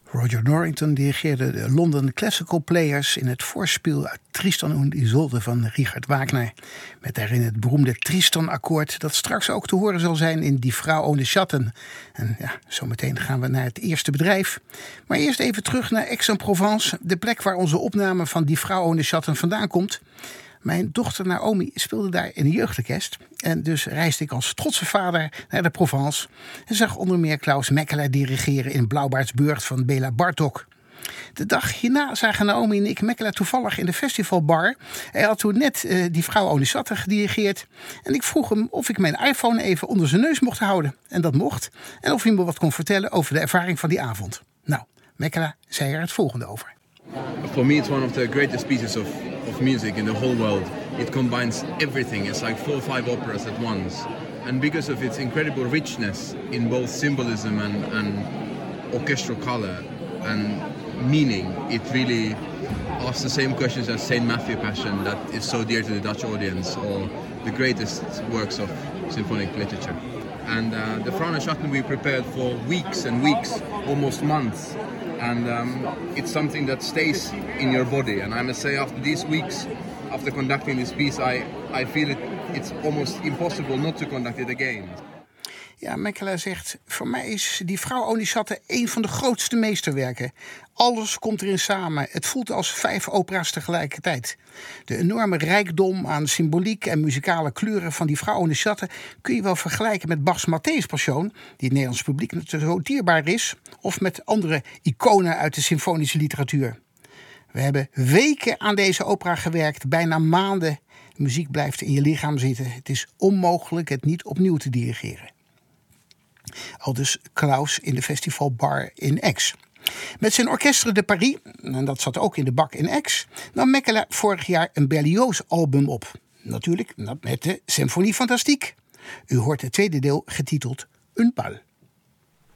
Roger Norrington dirigeerde de London Classical Players in het voorspel uit Tristan und Isolde van Richard Wagner. Met daarin het beroemde Tristan-akkoord dat straks ook te horen zal zijn in Die Frau ohne Schatten. En ja, zometeen gaan we naar het eerste bedrijf. Maar eerst even terug naar Aix-en-Provence, de plek waar onze opname van Die Frau ohne Schatten vandaan komt. Mijn dochter Naomi speelde daar in een jeugdorkest. En dus reisde ik als trotse vader naar de Provence. En zag onder meer Klaus Mekkeler dirigeren in Blauwbaardsburg van Bela Bartok. De dag hierna zagen Naomi en ik Mekkeler toevallig in de festivalbar. Hij had toen net Die Frau ohne Schatten gedirigeerd. En ik vroeg hem of ik mijn iPhone even onder zijn neus mocht houden. En dat mocht. En of hij me wat kon vertellen over de ervaring van die avond. Nou, Mekkeler zei er het volgende over. For me, it's one of the greatest pieces of music in the whole world. It combines everything. It's like 4 or 5 operas at once. And because of its incredible richness in both symbolism and orchestral color and meaning, it really asks the same questions as St. Matthew Passion that is so dear to the Dutch audience, or the greatest works of symphonic literature. And the Frau ohne Schatten we prepared for weeks and weeks, almost months. And it's something that stays in your body. And I must say, after these weeks, after conducting this piece, I feel it's almost impossible not to conduct it again. Ja, Mekkeler zegt, voor mij is Die Frau ohne Schatten een van de grootste meesterwerken. Alles komt erin samen. Het voelt als 5 opera's tegelijkertijd. De enorme rijkdom aan symboliek en muzikale kleuren van Die Frau ohne Schatten kun je wel vergelijken met Bachs Matthäus Passion, die het Nederlands publiek zo dierbaar is, of met andere iconen uit de symfonische literatuur. We hebben weken aan deze opera gewerkt, bijna maanden. De muziek blijft in je lichaam zitten. Het is onmogelijk het niet opnieuw te dirigeren. Aldus Klaus in de festivalbar in Aix. Met zijn Orchestre de Paris, en dat zat ook in de bak in Aix, nam Mekkeler vorig jaar een Berlioz-album op. Natuurlijk met de Symphonie Fantastique. U hoort het tweede deel getiteld Un Bal.